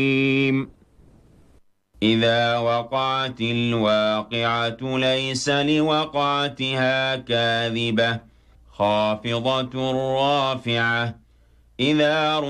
إذا وقعت الواقعة ليس لوقعتها كاذبة خافضة رافعة إذا